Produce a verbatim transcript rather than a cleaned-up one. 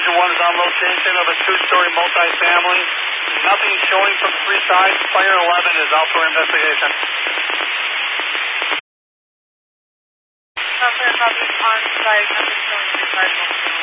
Division one is on location of a two-story multifamily. Nothing showing from three sides. Fire eleven is out for investigation. Fire copy on site, nothing showing three sides.